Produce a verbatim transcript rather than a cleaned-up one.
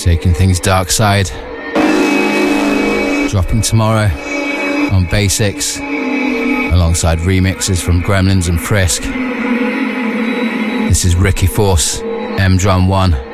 Taking things dark side. Dropping tomorrow on Basics, alongside remixes from Gremlins and Frisk. This is Ricky Force, M Drum one.